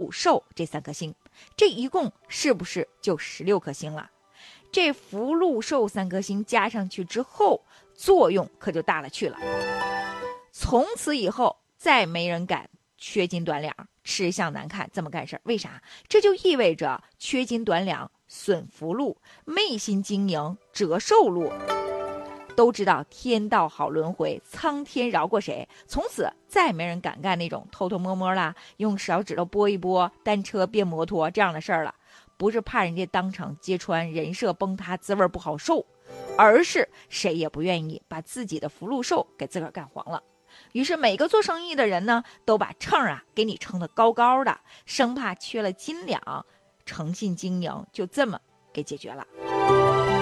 禄寿这3颗星，这一共是不是就16颗星了？这福禄寿3颗星加上去之后，作用可就大了去了。从此以后再没人敢缺斤短两，吃相难看这么干事儿。为啥？这就意味着缺斤短两损福禄，昧心经营折寿禄。都知道天道好轮回，苍天饶过谁，从此再没人敢干那种偷偷摸摸啦，用小指头拨一拨单车变摩托这样的事儿了。不是怕人家当场揭穿，人设崩塌，滋味不好受，而是谁也不愿意把自己的福禄寿给自个儿干黄了。于是每个做生意的人呢，都把秤给你称得高高的，生怕缺了斤两，诚信经营就这么给解决了。